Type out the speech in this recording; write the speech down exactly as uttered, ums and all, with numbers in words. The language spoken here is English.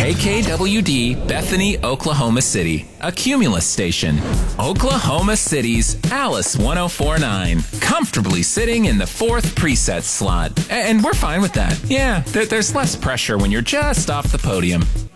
K K W D, Bethany, Oklahoma City, a Cumulus station. Oklahoma City's Alice one oh four point nine, comfortably sitting in the fourth preset slot. And we're fine with that. Yeah, there, there's less pressure when you're just off the podium.